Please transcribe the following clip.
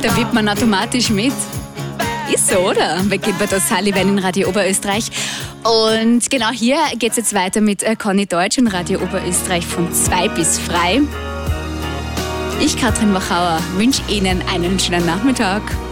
Da wird man automatisch mit. Ist so, oder? Bei Gilbert O'Sullivan in Radio Oberösterreich. Und genau hier geht es jetzt weiter mit Conny Deutsch in Radio Oberösterreich von 2 bis frei. Ich, Katrin Wachauer, wünsche Ihnen einen schönen Nachmittag.